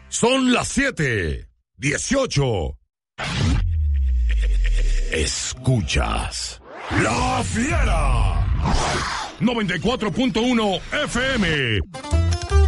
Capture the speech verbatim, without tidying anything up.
Son las siete, dieciocho. Escuchas La Fiera noventa y cuatro punto uno F M.